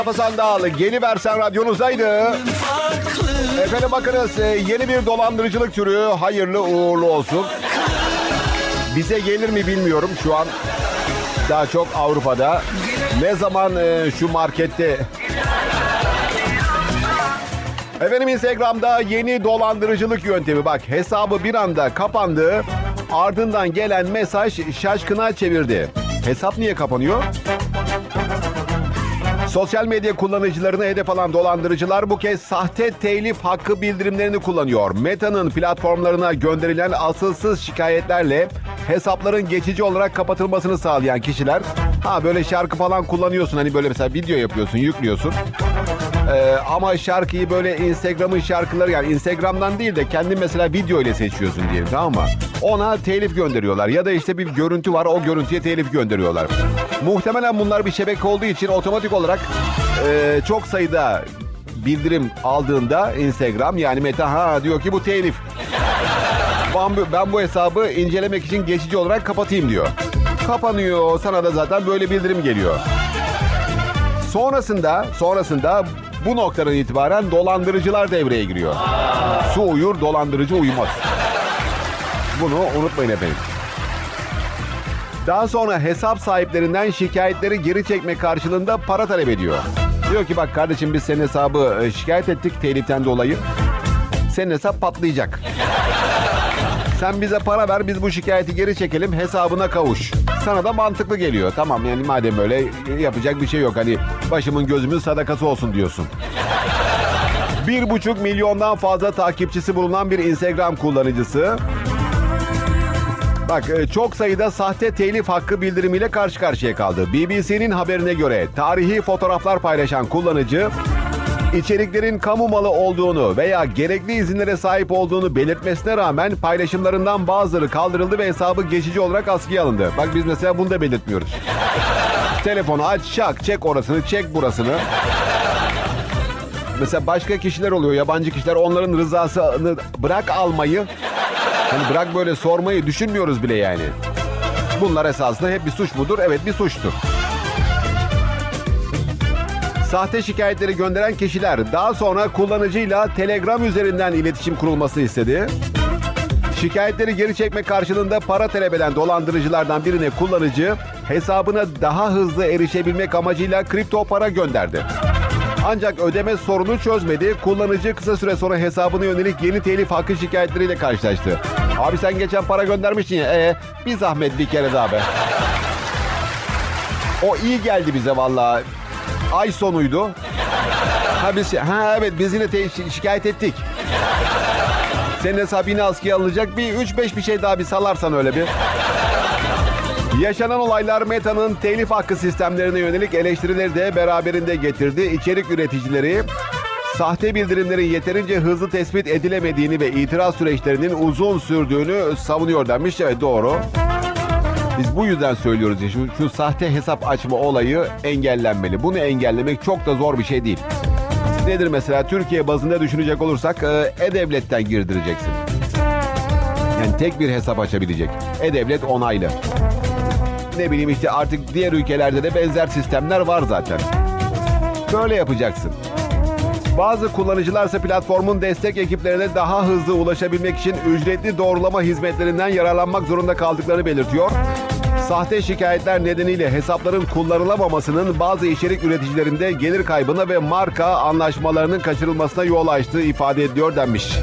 Sandal, geliversen radyonuzdaydı. Efendim bakınız, yeni bir dolandırıcılık türü, hayırlı uğurlu olsun. Bize gelir mi bilmiyorum şu an. Daha çok Avrupa'da. Ne zaman şu markette... Efendim Instagram'da yeni dolandırıcılık yöntemi. Bak, hesabı bir anda kapandı. Ardından gelen mesaj şaşkına çevirdi. Hesap niye kapanıyor? Sosyal medya kullanıcılarını hedef alan dolandırıcılar bu kez sahte telif hakkı bildirimlerini kullanıyor. Meta'nın platformlarına gönderilen asılsız şikayetlerle hesapların geçici olarak kapatılmasını sağlayan kişiler... böyle şarkı falan kullanıyorsun, hani böyle mesela video yapıyorsun, yüklüyorsun. Ama şarkıyı böyle Instagram'ın şarkıları, yani Instagram'dan değil de kendin mesela video ile seçiyorsun diyelim, tamam mı? Ona telif gönderiyorlar ya da işte bir görüntü var, o görüntüye telif gönderiyorlar. Muhtemelen bunlar bir şebeke olduğu için otomatik olarak çok sayıda bildirim aldığında Instagram, yani Meta diyor ki bu telif. Ben bu hesabı incelemek için geçici olarak kapatayım diyor. Kapanıyor, sana da zaten böyle bildirim geliyor. Sonrasında bu noktadan itibaren dolandırıcılar devreye giriyor. Su uyur, dolandırıcı uyumaz. Bunu unutmayın efendim. Daha sonra hesap sahiplerinden şikayetleri geri çekme karşılığında para talep ediyor. Diyor ki bak kardeşim, biz senin hesabı şikayet ettik teliften dolayı. Senin hesap patlayacak. Sen bize para ver, biz bu şikayeti geri çekelim, hesabına kavuş. Sana da mantıklı geliyor. Tamam, yani madem öyle, yapacak bir şey yok. Hani başımın gözümün sadakası olsun diyorsun. 1,5 milyondan fazla takipçisi bulunan bir Instagram kullanıcısı. Bak, çok sayıda sahte telif hakkı bildirimiyle karşı karşıya kaldı. BBC'nin haberine göre tarihi fotoğraflar paylaşan kullanıcı, İçeriklerin kamu malı olduğunu veya gerekli izinlere sahip olduğunu belirtmesine rağmen paylaşımlarından bazıları kaldırıldı ve hesabı geçici olarak askıya alındı. Bak, biz mesela bunu da belirtmiyoruz. Telefonu aç, şak, çek orasını, çek burasını. Mesela başka kişiler oluyor, yabancı kişiler, onların rızasını bırak almayı, hani bırak böyle sormayı düşünmüyoruz bile yani. Bunlar esasında hep bir suç mudur? Evet, bir suçtur. Sahte şikayetleri gönderen kişiler daha sonra kullanıcıyla Telegram üzerinden iletişim kurulmasını istedi. Şikayetleri geri çekme karşılığında para talep eden dolandırıcılardan birine kullanıcı hesabına daha hızlı erişebilmek amacıyla kripto para gönderdi. Ancak ödeme sorunu çözmedi. Kullanıcı kısa süre sonra hesabına yönelik yeni telif hakkı şikayetleriyle karşılaştı. Abi sen geçen para göndermiştin ya. Bir zahmet bir kere daha be. O iyi geldi bize vallahi. Ay sonuydu. Evet, biz yine şikayet ettik. Senin hesabı yine askıya alınacak. Bir 3-5 bir şey daha bir salarsan öyle bir. Yaşanan olaylar Meta'nın telif hakkı sistemlerine yönelik eleştirileri de beraberinde getirdi. İçerik üreticileri sahte bildirimlerin yeterince hızlı tespit edilemediğini ve itiraz süreçlerinin uzun sürdüğünü savunuyor denmiş. Evet, doğru. Biz bu yüzden söylüyoruz ya, şu sahte hesap açma olayı engellenmeli. Bunu engellemek çok da zor bir şey değil. Nedir mesela? Türkiye bazında düşünecek olursak E-Devlet'ten girdireceksin. Yani tek bir hesap açabilecek. E-Devlet onaylı. Ne bileyim işte, artık diğer ülkelerde de benzer sistemler var zaten. Böyle yapacaksın. Bazı kullanıcılarsa platformun destek ekiplerine daha hızlı ulaşabilmek için ücretli doğrulama hizmetlerinden yararlanmak zorunda kaldıklarını belirtiyor. Sahte şikayetler nedeniyle hesapların kullanılamamasının bazı içerik üreticilerinde gelir kaybına ve marka anlaşmalarının kaçırılmasına yol açtığı ifade ediliyor denmiş.